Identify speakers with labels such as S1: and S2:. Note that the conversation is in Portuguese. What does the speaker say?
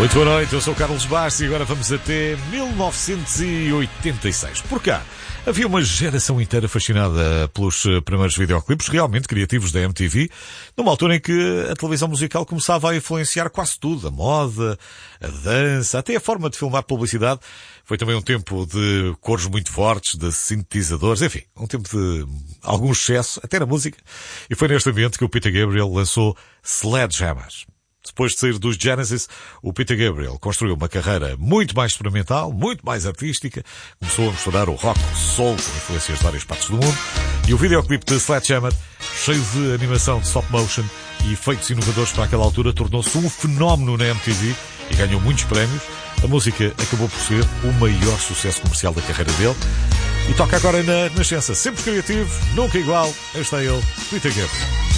S1: Muito boa noite, eu sou o Carlos Bastos e agora vamos até 1986. Por cá, havia uma geração inteira fascinada pelos primeiros videoclipes realmente criativos da MTV, numa altura em que a televisão musical começava a influenciar quase tudo, a moda, a dança, até a forma de filmar publicidade. Foi também um tempo de cores muito fortes, de sintetizadores, enfim, um tempo de algum excesso, até na música. E foi neste ambiente que o Peter Gabriel lançou Sledgehammer. Depois de sair dos Genesis, o Peter Gabriel construiu uma carreira muito mais experimental, muito mais artística, começou a misturar o rock, o soul, com influências de várias partes do mundo, e o videoclipe de Sledgehammer, cheio de animação de stop motion e efeitos inovadores para aquela altura, tornou-se um fenómeno na MTV e ganhou muitos prémios. A música acabou por ser o maior sucesso comercial da carreira dele e toca agora na Nascença, sempre criativo, nunca igual. Este é ele, Peter Gabriel.